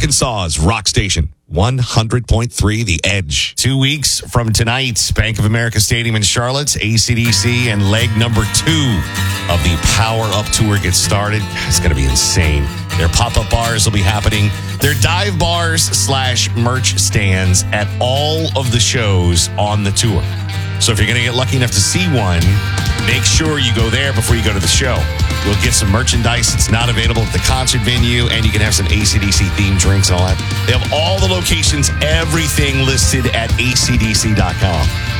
Arkansas's Rock Station, 100.3 The Edge. 2 weeks from tonight, Bank of America Stadium in Charlotte, AC/DC, and leg number 2 of the Power Up Tour gets started. It's going to be insane. Their pop-up bars will be happening. Their dive bars / merch stands at all of the shows on the tour. So if you're going to get lucky enough to see one, make sure you go there before you go to the show. You'll get some merchandise that's not available at the concert venue, and you can have some AC/DC themed drinks and all that. They have all the locations, everything listed at acdc.com.